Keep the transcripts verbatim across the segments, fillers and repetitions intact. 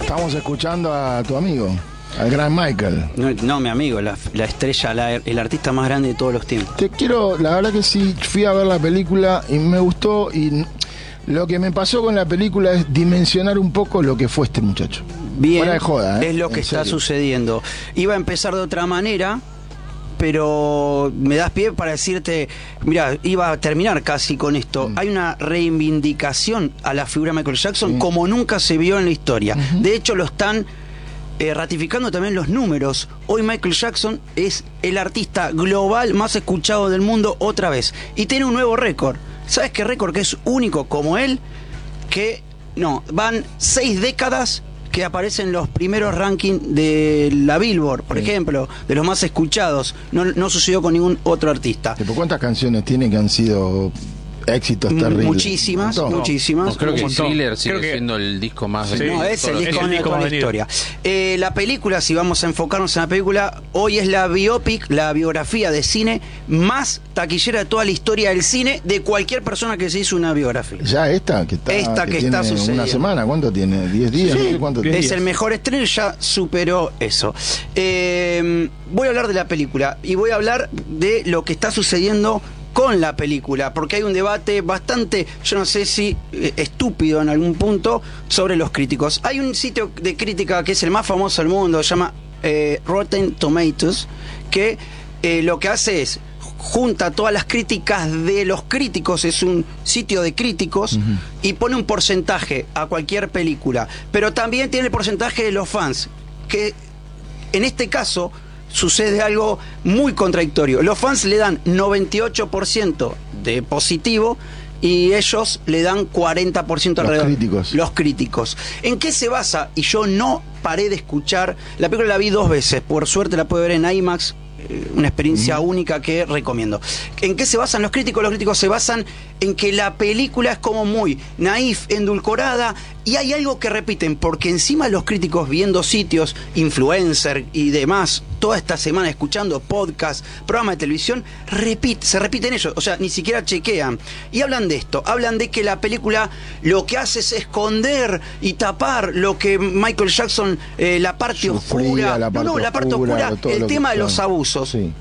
Estamos escuchando a tu amigo, al gran Michael. No, no mi amigo, la, la estrella, la, el artista más grande de todos los tiempos. Te quiero, la verdad que sí, fui a ver la película y me gustó, y lo que me pasó con la película es dimensionar un poco lo que fue este muchacho. Bien, fuera de joda, ¿eh? Es lo que En está serio. sucediendo. Iba a empezar de otra manera, pero me das pie para decirte, mira, iba a terminar casi con esto. Mm. Hay una reivindicación a la figura de Michael Jackson mm. como nunca se vio en la historia. Uh-huh. De hecho, lo están eh, ratificando también los números. Hoy Michael Jackson es el artista global más escuchado del mundo otra vez. Y tiene un nuevo récord. ¿Sabes qué récord que es único como él? Que, no, van seis décadas que aparecen en los primeros rankings de la Billboard, por sí. ejemplo, de los más escuchados. No, no sucedió con ningún otro artista. ¿Cuántas canciones tiene que han sido éxitos terribles? Muchísimas, no, muchísimas. No, creo que Thriller sigue creo que... siendo el disco más sí. No, es el disco de toda la historia. Eh, la película, si vamos a enfocarnos en la película, hoy es la biopic, la biografía de cine más taquillera de toda la historia del cine, de cualquier persona que se hizo una biografía. Ya esta que está, esta que, que está tiene sucediendo. Una semana, ¿cuánto tiene? ¿diez días? Sí, no sé cuánto es tiene. el mejor estreno, ya superó eso. Eh, voy a hablar de la película y voy a hablar de lo que está sucediendo con la película, porque hay un debate bastante, yo no sé si eh, estúpido en algún punto, sobre los críticos. Hay un sitio de crítica que es el más famoso del mundo, se llama eh, Rotten Tomatoes, que eh, lo que hace es junta todas las críticas de los críticos, es un sitio de críticos, uh-huh. y pone un porcentaje a cualquier película, pero también tiene el porcentaje de los fans, que en este caso sucede algo muy contradictorio. Los fans le dan noventa y ocho por ciento de positivo y ellos le dan cuarenta por ciento alrededor. Los críticos. Los críticos. ¿En qué se basa? Y yo no paré de escuchar. La película la vi dos veces. Por suerte la pude ver en IMAX. Una experiencia mm. única que recomiendo. ¿En qué se basan los críticos? Los críticos se basan en que la película es como muy naif, endulcorada, y hay algo que repiten, porque encima los críticos viendo sitios, influencer y demás, toda esta semana escuchando podcasts, programas de televisión, repite, se repiten ellos, o sea, ni siquiera chequean. Y hablan de esto, hablan de que la película lo que hace es esconder y tapar lo que Michael Jackson, eh, la parte Sufría, oscura, la parte no, no, la parte oscura, oscura, el tema de los abusos. Sí.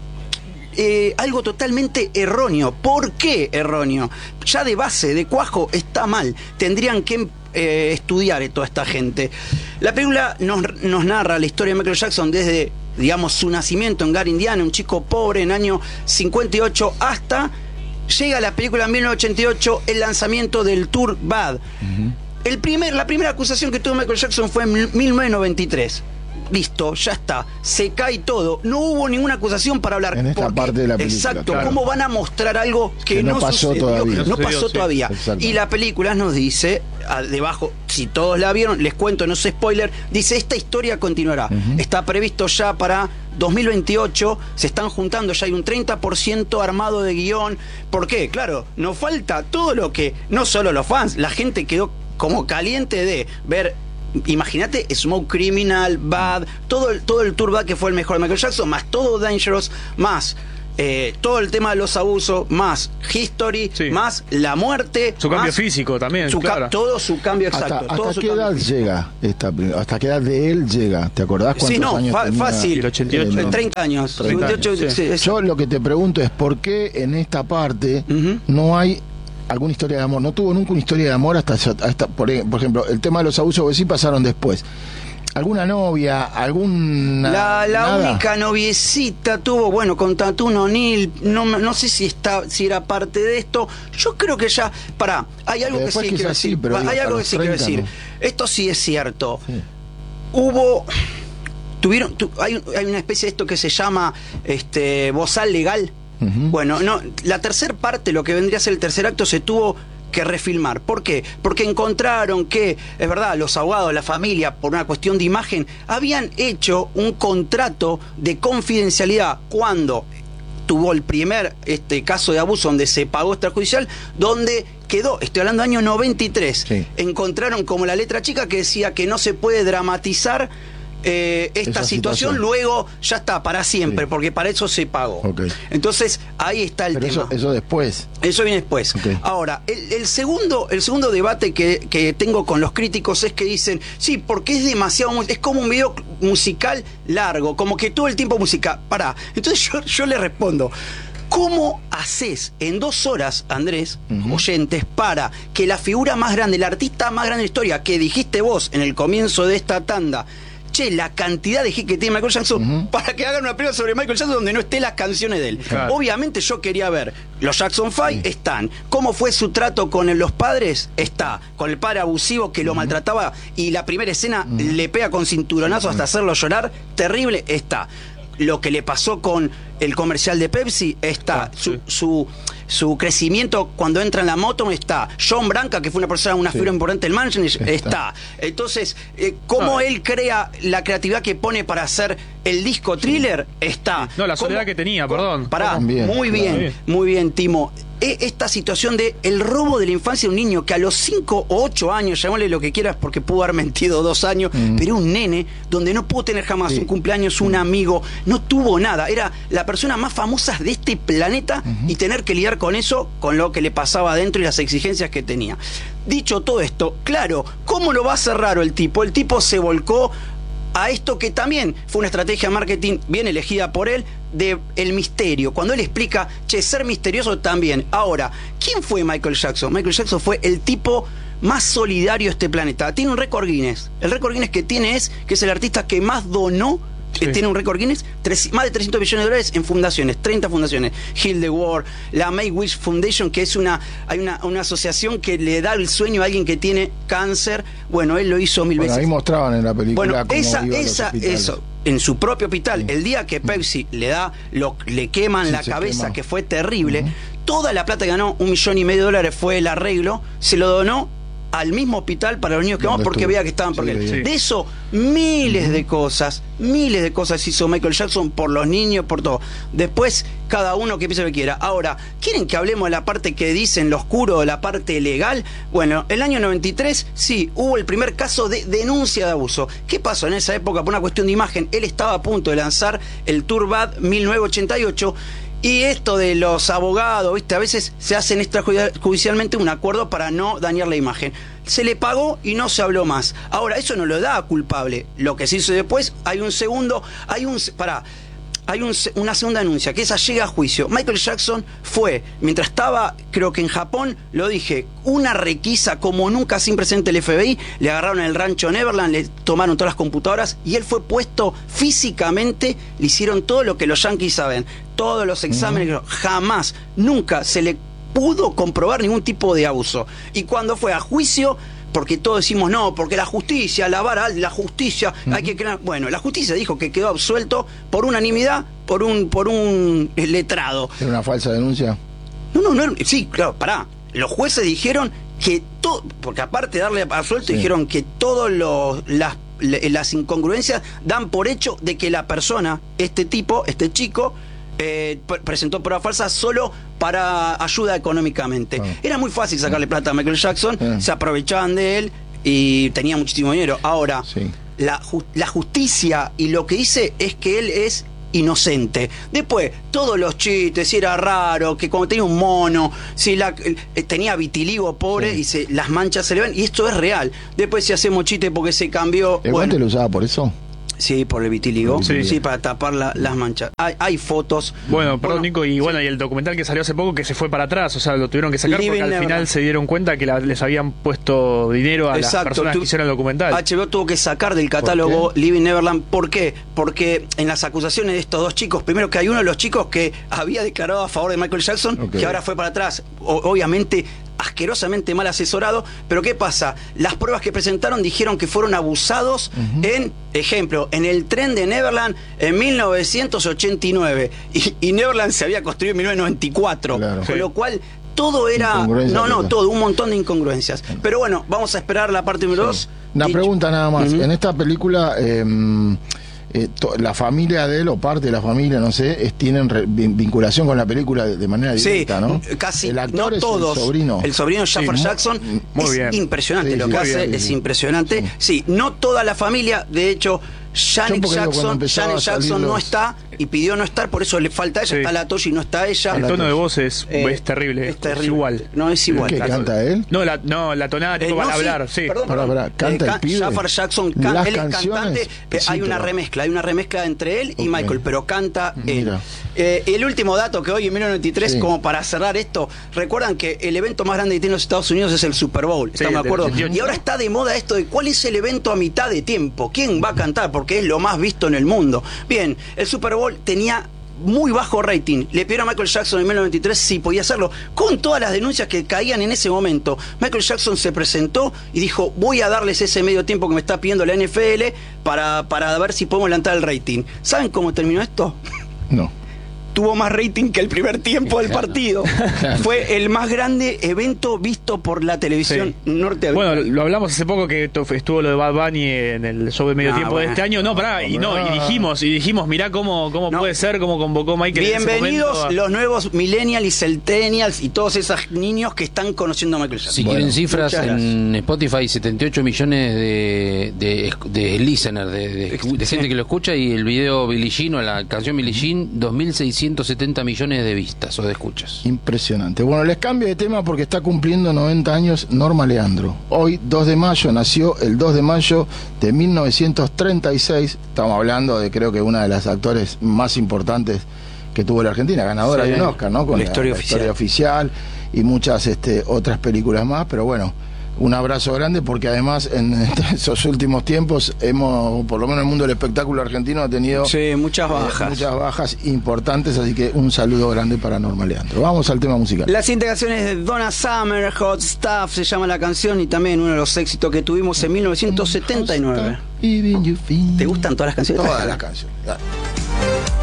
Eh, algo totalmente erróneo. ¿Por qué erróneo? Ya de base, de cuajo, está mal. Tendrían que eh, estudiar toda esta gente. La película nos, nos narra la historia de Michael Jackson desde, digamos, su nacimiento en Gary, Indiana, un chico pobre en el año cincuenta y ocho, hasta llega la película en mil novecientos ochenta y ocho, el lanzamiento del Tour Bad. Uh-huh. El primer, la primera acusación que tuvo Michael Jackson fue en mil novecientos noventa y tres. Listo, ya está, se cae todo. No hubo ninguna acusación para hablar. En esta porque, parte de la película. Exacto, claro. ¿Cómo van a mostrar algo que, que no, no pasó sucedió? todavía? No pasó sí, todavía. Exacto. Y la película nos dice, a, debajo, si todos la vieron, les cuento, no es spoiler, dice, esta historia continuará. Uh-huh. Está previsto ya para dos mil veintiocho, se están juntando, ya hay un treinta por ciento armado de guión. ¿Por qué? Claro, nos falta todo lo que, no solo los fans, la gente quedó como caliente de ver. Imagínate Smoke Criminal, Bad, todo el, todo el tour Bad, que fue el mejor de Michael Jackson, más todo Dangerous, más eh, todo el tema de los abusos, más History, sí. más la muerte, su cambio más físico también, su claro. ca- todo su cambio exacto. ¿Hasta, todo hasta su qué edad físico. llega esta, hasta qué edad de él llega? ¿Te acordás cuántos sí, no, años fa- tenía? fácil, el ochenta y ocho, eh, treinta años, treinta cincuenta y ocho, años, sí. sí, Yo lo que te pregunto es ¿por qué en esta parte uh-huh. no hay alguna historia de amor? No tuvo nunca una historia de amor hasta, hasta por, por ejemplo, el tema de los abusos que sí pasaron después. ¿Alguna novia? ¿Alguna...? La, la nada? única noviecita tuvo, bueno, con Tatum O'Neal, no, no sé si está, si era parte de esto. Yo creo que ya, pará, hay algo que sí quiero decir. Sí, pero hay algo que sí quiero decir. ¿no? Esto sí es cierto. Sí. Hubo, tuvieron, tu, hay, hay una especie de esto que se llama este bozal legal. Uh-huh. Bueno, no, la tercer parte, lo que vendría a ser el tercer acto, se tuvo que refilmar. ¿Por qué? Porque encontraron que, es verdad, los abogados, la familia, por una cuestión de imagen, habían hecho un contrato de confidencialidad cuando tuvo el primer este caso de abuso donde se pagó extrajudicial, donde quedó, estoy hablando año noventa y tres, sí. encontraron como la letra chica que decía que no se puede dramatizar eh, esta Esa situación, situación. luego ya está, para siempre, Sí. porque para eso se pagó. Okay. Entonces, ahí está el Pero tema. eso, eso después. Eso viene después. Okay. Ahora, el, el segundo, el segundo debate que, que tengo con los críticos es que dicen, sí, porque es demasiado, mu- es como un video musical largo, como que todo el tiempo música. Pará. Entonces yo, yo le respondo, ¿cómo haces en dos horas, Andrés, Ujú. oyentes, para que la figura más grande, el artista más grande de la historia, que dijiste vos en el comienzo de esta tanda, che, la cantidad de hits que tiene Michael Jackson, Ujú. para que hagan una película sobre Michael Jackson donde no estén las canciones de él? Claro. Obviamente yo quería ver, los Jackson Five están, cómo fue su trato con los padres, está, con el padre abusivo que lo maltrataba y la primera escena le pega con cinturonazo hasta hacerlo llorar, terrible, está. Lo que le pasó con el comercial de Pepsi, está. Ah, su, sí. su, su crecimiento cuando entra en la moto, está. John Branca, que fue una persona, una Sí. figura importante del management, está. Está. Entonces, eh, cómo No, él crea la creatividad que pone para hacer el disco Thriller, está. No, la soledad ¿Cómo- que tenía, cómo- perdón. Pará, También, muy bien, claro. muy bien, Timo. E- Esta situación de el robo de la infancia de un niño que a los cinco o ocho años, llamémosle lo que quieras porque pudo haber mentido dos años, Mm. pero un nene donde no pudo tener jamás Sí. un cumpleaños, un amigo, no tuvo nada. Era la persona más famosa de este planeta y tener que lidiar con eso, con lo que le pasaba adentro y las exigencias que tenía. Dicho todo esto, claro, ¿cómo lo va a hacer raro el tipo? El tipo se volcó a esto que también fue una estrategia de marketing bien elegida por él, de el misterio. Cuando él explica, che, ser misterioso también. Ahora, ¿quién fue Michael Jackson? Michael Jackson fue el tipo más solidario de este planeta. Tiene un récord Guinness. El récord Guinness que tiene es que es el artista que más donó. Sí. Eh, tiene un récord Guinness, tres- más de trescientos millones de dólares en fundaciones, treinta fundaciones. Heal the World, la Make-A-Wish Foundation, que es una, hay una, una asociación que le da el sueño a alguien que tiene cáncer. Bueno, él lo hizo mil Bueno, veces. ahí mostraban en la película Bueno, cómo esa, iba a los esa, hospitales. eso, en su propio hospital, Sí. el día que Pepsi le da, lo, le queman Sí, la se cabeza, quema. que fue terrible, toda la plata que ganó, un millón y medio de dólares fue el arreglo, se lo donó al mismo hospital para los niños que Donde vamos porque estuvo. veía que estaban Sí, perdiendo. sí. De eso, miles de cosas, miles de cosas hizo Michael Jackson por los niños, por todo. Después, cada uno que piense lo que quiera. Ahora, ¿quieren que hablemos de la parte que dicen lo oscuro, de la parte legal? Bueno, el año noventa y tres, sí, hubo el primer caso de denuncia de abuso. ¿Qué pasó en esa época? Por una cuestión de imagen, él estaba a punto de lanzar el Tour Bad mil novecientos ochenta y ocho. Y esto de los abogados, ¿viste? A veces se hacen extrajudicialmente un acuerdo para no dañar la imagen. Se le pagó y no se habló más. Ahora, eso no lo da culpable. Lo que se hizo después, hay un segundo, hay un... Pará, hay un, una segunda denuncia, que esa llega a juicio. Michael Jackson fue, mientras estaba, creo que en Japón, lo dije, una requisa como nunca sin presente el F B I, le agarraron el rancho Neverland, le tomaron todas las computadoras y él fue puesto físicamente, le hicieron todo lo que los yankees saben, todos los exámenes, uh-huh. jamás, nunca se le pudo comprobar ningún tipo de abuso. Y cuando fue a juicio, porque todos decimos no, porque la justicia, la vara, la justicia, uh-huh. hay que crear. Bueno, la justicia dijo que quedó absuelto por unanimidad, por un, por un letrado. ¿Era una falsa denuncia? No, no, no, sí, claro, pará. Los jueces dijeron que todo, porque aparte de darle absuelto, sí. dijeron que todas las, las incongruencias dan por hecho de que la persona, este tipo, este chico, Eh, presentó pruebas falsas solo para ayuda económicamente. Ah. Era muy fácil sacarle plata a Michael Jackson, ah. se aprovechaban de él y tenía muchísimo dinero. Ahora, sí. la, ju la justicia y lo que dice es que él es inocente. Después, todos los chistes, si era raro, que cuando tenía un mono, si la, eh, tenía vitiligo pobre sí. y se, las manchas se le ven, y esto es real. Después si hacemos chistes porque se cambió... ¿El bueno, guante lo usaba por eso? Sí, por el vitiligo. Sí, sí para tapar la, las manchas. Hay, hay fotos. Bueno, perdón, bueno, Nico, y sí. bueno, y el documental que salió hace poco que se fue para atrás, o sea, lo tuvieron que sacar Living porque al Neverland. final se dieron cuenta que la, les habían puesto dinero a Exacto, las personas tu, que hicieron el documental. H B O tuvo que sacar del catálogo Living Neverland. ¿Por qué? Porque en las acusaciones de estos dos chicos, primero que hay uno de los chicos que había declarado a favor de Michael Jackson, okay. que ahora fue para atrás, o, obviamente asquerosamente mal asesorado, pero ¿qué pasa? Las pruebas que presentaron dijeron que fueron abusados uh-huh. en, ejemplo, en el tren de Neverland en mil novecientos ochenta y nueve y, y Neverland se había construido en mil novecientos noventa y cuatro, claro. con sí. lo cual todo era, no, no, todo, un montón de incongruencias. Bueno. Pero bueno, vamos a esperar la parte número dos. Sí. Una Dicho. pregunta nada más, uh-huh. en esta película... Eh, Eh, to, la familia de él o parte de la familia, no sé, es, tienen re, vinculación con la película de, de manera directa, sí, ¿no? Casi, el actor no es todos. El sobrino. El sobrino Jafar sí, Jackson muy es bien. impresionante, Sí, lo sí, que hace bien, es sí. impresionante. Sí. sí, no toda la familia, de hecho, Janet porque digo, cuando Jackson, empezaba Janet a salir Jackson no los- está y pidió no estar, por eso le falta ella, Sí. está la Toshi y no está ella. El tono de voz es, Eh, es terrible. Es terrible. igual. No es igual. ¿Qué Claro. canta él? No, la, no, la tonada tipo Eh, para no, sí, hablar, sí. Perdón, Pará, perdón. pará, ¿canta Eh, el pibe? Jafar Jackson canta, Las él es canciones, cantante. eh, sí, hay una pero- remezcla, hay una remezcla entre él y Ok. Michael, pero canta él. Mira. Eh, el último dato que hoy en mil novecientos noventa y tres, Sí. como para cerrar esto, recuerdan que el evento más grande que tiene los Estados Unidos es el Super Bowl, Sí, ¿estamos de el del acuerdo? ochenta y ocho. Y ahora está de moda esto de cuál es el evento a mitad de tiempo, quién va a cantar, porque es lo más visto en el mundo. Bien, el Super Bowl tenía muy bajo rating. Le pidieron a Michael Jackson en mil novecientos noventa y tres si podía hacerlo, con todas las denuncias que caían en ese momento. Michael Jackson se presentó y dijo, voy a darles ese medio tiempo que me está pidiendo la N F L para, para ver si podemos levantar el rating. ¿Saben cómo terminó esto? No. Tuvo más rating que el primer tiempo del Claro. partido. Fue el más grande evento visto por la televisión Sí. norteamericana. Bueno, lo hablamos hace poco que to- estuvo lo de Bad Bunny en el show de medio Ah, tiempo bueno. de este año. No, pará, y no, y dijimos, y dijimos, mirá cómo, cómo No. puede ser, cómo convocó Michael en ese Bienvenidos momento a- los nuevos millennials y centennials y todos esos niños que están conociendo a Michael Jackson. Si Bueno, quieren cifras, muchas en Spotify setenta y ocho millones de, de, de listeners, de, de- de gente que lo escucha, y el video Billie Jean o la canción Billie Jean, dos mil seiscientos setenta millones de vistas o de escuchas. Impresionante. Bueno, les cambio de tema porque está cumpliendo noventa años Norma Leandro. Hoy, dos de mayo, nació el dos de mayo de mil novecientos treinta y seis. Estamos hablando de, creo que, una de las actores más importantes que tuvo la Argentina, ganadora Sí, de un Oscar, ¿no? Con la historia historia oficial y muchas este, otras películas más, pero bueno, un abrazo grande porque además en esos últimos tiempos hemos, por lo menos el mundo del espectáculo argentino ha tenido Sí, muchas eh, bajas. muchas bajas importantes, así que un saludo grande para Norma Leandro. Vamos al tema musical. Las integraciones de Donna Summer, Hot Stuff se llama la canción, y también uno de los éxitos que tuvimos en mil novecientos setenta y nueve. Even you feel- ¿Te gustan todas las canciones? Todas las canciones. Dale.